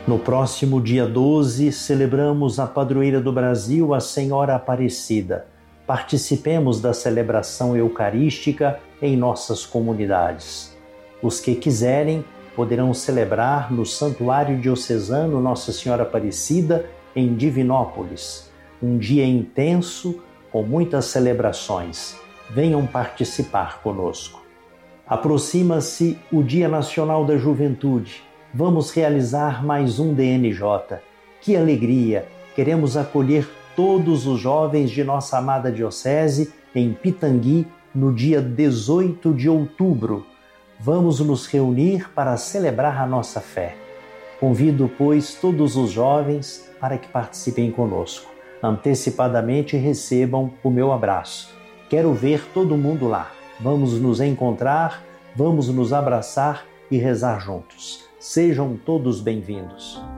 No próximo dia 12, celebramos a padroeira do Brasil, a Senhora Aparecida. Participemos da celebração eucarística em nossas comunidades. Os que quiserem poderão celebrar no Santuário Diocesano Nossa Senhora Aparecida, em Divinópolis. Um dia intenso, com muitas celebrações. Venham participar conosco. Aproxima-se o Dia Nacional da Juventude. Vamos realizar mais um DNJ. Que alegria! Queremos acolher todos os jovens de nossa amada Diocese em Pitangui no dia 18 de outubro. Vamos nos reunir para celebrar a nossa fé. Convido, pois, todos os jovens para que participem conosco. Antecipadamente recebam o meu abraço. Quero ver todo mundo lá. Vamos nos encontrar, vamos nos abraçar e rezar juntos. Sejam todos bem-vindos.